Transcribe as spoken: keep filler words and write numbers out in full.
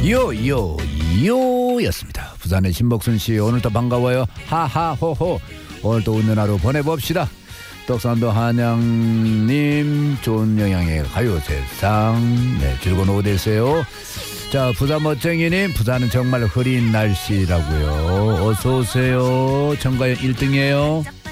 요요요였습니다. 부산의 신복순씨 오늘도 반가워요. 하하호호. 오늘도 웃는 하루 보내봅시다. 떡산도 한양님 좋은 영향의 가요세상. 네, 즐거운 오후 되세요. 자, 부산 멋쟁이님, 부산은 정말 흐린 날씨라고요. 어서오세요. 정가연 일 등이에요